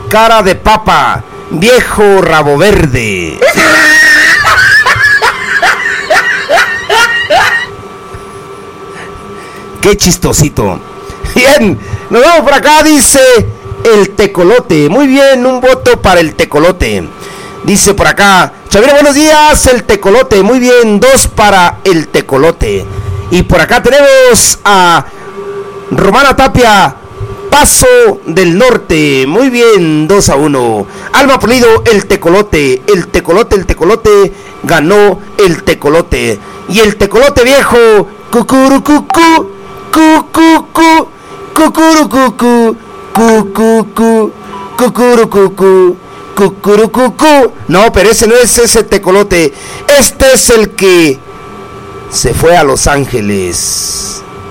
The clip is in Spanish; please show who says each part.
Speaker 1: cara de papa, viejo rabo verde. Qué chistosito. Bien, nos vamos por acá, dice el tecolote. Muy bien, un voto para el tecolote. Dice por acá, Chavira, buenos días, el tecolote. Muy bien, 2 para el tecolote. Y por acá tenemos a Romana Tapia, Paso del Norte. Muy bien, 2-1. Alma Pulido, el tecolote. El tecolote ganó el tecolote. Y el tecolote viejo, cucurucucu, cucucu, cucurucucu, cucucu, cucurucucu, cucurucucu. No, pero ese no es ese tecolote. Este es el que se fue a Los Ángeles.